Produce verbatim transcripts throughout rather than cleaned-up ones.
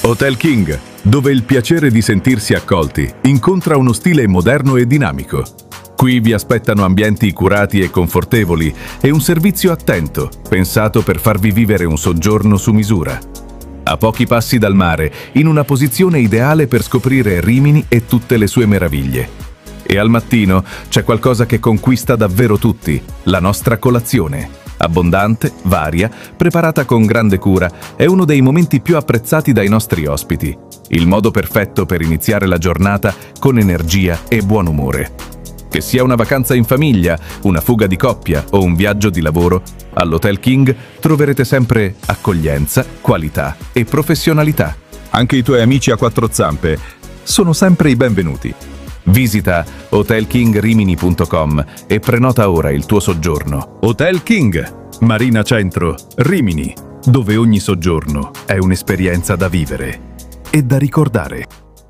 Hotel King, dove il piacere di sentirsi accolti incontra uno stile moderno e dinamico. Qui vi aspettano ambienti curati e confortevoli e un servizio attento, pensato per farvi vivere un soggiorno su misura. A pochi passi dal mare, in una posizione ideale per scoprire Rimini e tutte le sue meraviglie. E al mattino c'è qualcosa che conquista davvero tutti, la nostra colazione. Abbondante, varia, preparata con grande cura, è uno dei momenti più apprezzati dai nostri ospiti. Il modo perfetto per iniziare la giornata con energia e buon umore. Che sia una vacanza in famiglia, una fuga di coppia o un viaggio di lavoro, all'Hotel King troverete sempre accoglienza, qualità e professionalità. Anche i tuoi amici a quattro zampe sono sempre i benvenuti. Visita hotel king rimini punto com e prenota ora il tuo soggiorno. Hotel King, Marina Centro, Rimini, dove ogni soggiorno è un'esperienza da vivere e da ricordare.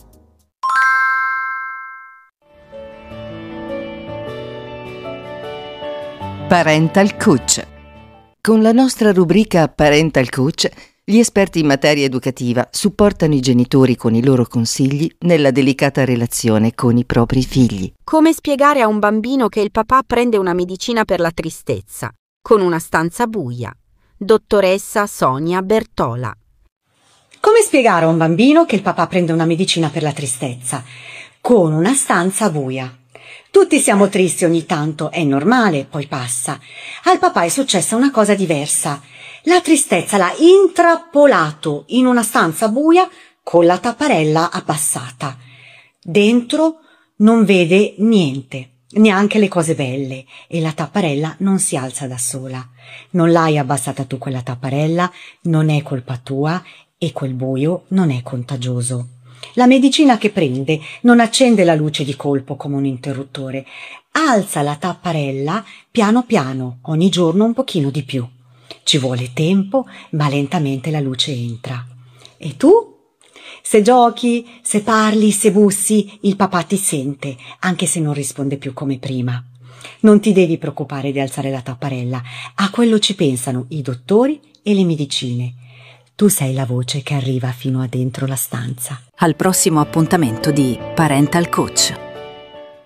Parental Coach. Con la nostra rubrica Parental Coach, gli esperti in materia educativa supportano i genitori con i loro consigli nella delicata relazione con i propri figli. Come spiegare a un bambino che il papà prende una medicina per la tristezza, con una stanza buia. Dottoressa Sonia Bertola. Come spiegare a un bambino che il papà prende una medicina per la tristezza, con una stanza buia. Tutti siamo tristi ogni tanto, è normale, poi passa. Al papà è successa una cosa diversa. La tristezza l'ha intrappolato in una stanza buia con la tapparella abbassata. Dentro non vede niente, neanche le cose belle, e la tapparella non si alza da sola. Non l'hai abbassata tu quella tapparella, non è colpa tua e quel buio non è contagioso. La medicina che prende non accende la luce di colpo come un interruttore, alza la tapparella piano piano, ogni giorno un pochino di più. Ci vuole tempo, ma lentamente la luce entra. E tu? Se giochi, se parli, se bussi, il papà ti sente, anche se non risponde più come prima. Non ti devi preoccupare di alzare la tapparella, a quello ci pensano i dottori e le medicine. Tu sei la voce che arriva fino a dentro la stanza. Al prossimo appuntamento di Parental Coach.